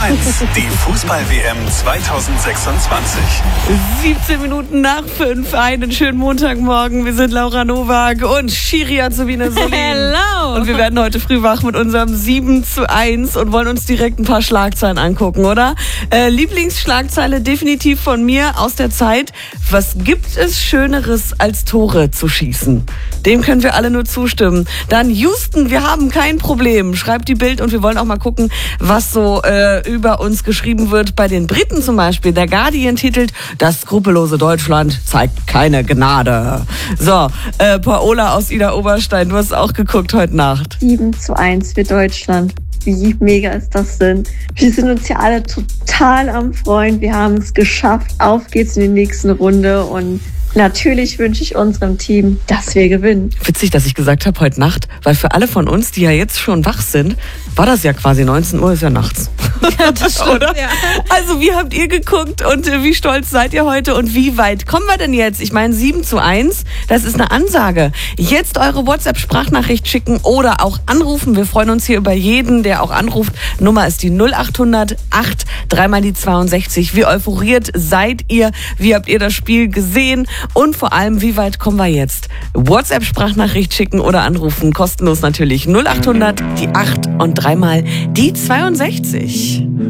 1, die Fußball-WM 2026. 17 Minuten nach 5, einen schönen Montagmorgen. Wir sind Laura Nowak und Shiri Azubine Solin. Hello! Und wir werden heute früh wach mit unserem 7:1 und wollen uns direkt ein paar Schlagzeilen angucken, oder? Lieblingsschlagzeile definitiv von mir aus der Zeit. Was gibt es Schöneres als Tore zu schießen? Dem können wir alle nur zustimmen. Dann Houston, wir haben kein Problem, schreibt die Bild, und wir wollen auch mal gucken, was so über uns geschrieben wird. Bei den Briten zum Beispiel. Der Guardian titelt: Das skrupellose Deutschland zeigt keine Gnade. So, Paola aus Ida Oberstein, du hast auch geguckt heute Nacht. 7:1 für Deutschland. Wie mega ist das denn? Wir sind uns ja alle total am Freuen. Wir haben es geschafft. Auf geht's in die nächste Runde. Und natürlich wünsche ich unserem Team, dass wir gewinnen. Witzig, dass ich gesagt habe heute Nacht, weil für alle von uns, die ja jetzt schon wach sind, war das ja quasi 19 Uhr, ist ja nachts. Ja, das stimmt, oder? Ja. Also wie habt ihr geguckt und wie stolz seid ihr heute und wie weit kommen wir denn jetzt? Ich meine 7:1, das ist eine Ansage. Jetzt eure WhatsApp-Sprachnachricht schicken oder auch anrufen. Wir freuen uns hier über jeden, der auch anruft. Nummer ist die 0800 8 3 die 62. Wie euphoriert seid ihr? Wie habt ihr das Spiel gesehen? Und vor allem, wie weit kommen wir jetzt? WhatsApp-Sprachnachricht schicken oder anrufen. Kostenlos natürlich. 0800 die 8 und 3 die 62.